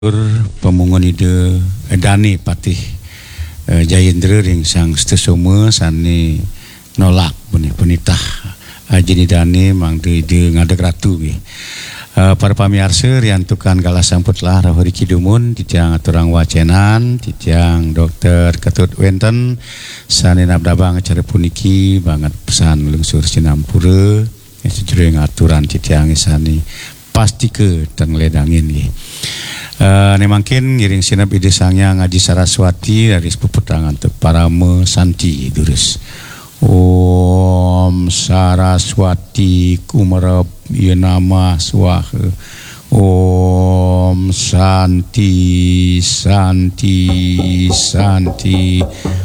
Pemungun ide Dani Patih Jayendra ring sang stesoma sani nolak penitah jadi Dani mang ide ngadeg ratu ge. Para pamirsa riantukan galah samput lah rahori kidumun titiang aturang wacenan titiang dokter Ketut Wenten sani nabdabang acara puniki banget pesan lungsur Sinampura sejureng aturan titiang sani pasti ke teng ledangin ge. Nemangkin ngiring sinap ide sangnya ngaji Saraswati dari sepuputangan te Parama Santi durus. Om Saraswati kumarap ieu nama swaha. Om Santi Santi Santi.